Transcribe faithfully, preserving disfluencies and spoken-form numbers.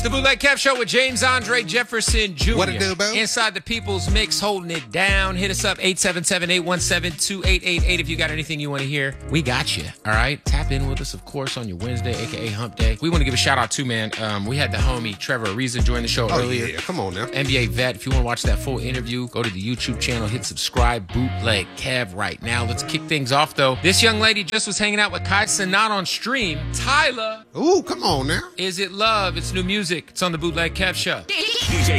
The Bootleg Kev Show with James Andre Jefferson Junior What it do, bro? Inside the People's Mix, holding it down. Hit us up, eight seven seven, eight one seven, two eight eight eight if you got anything you want to hear. We got you, all right? Tap in with us, of course, on your Wednesday, a k a. Hump Day. We want to give a shout-out, too, man. Um, we had the homie Trevor Ariza join the show oh, earlier. yeah, come on now. N B A vet. If you want to watch that full interview, go to the YouTube channel, hit subscribe, Bootleg Kev right now. Let's kick things off, though. This young lady just was hanging out with Kai Cenat on stream. Tyler. Ooh, come on now. Is It Love? It's new music. It's on the Bootleg Kev Show. D J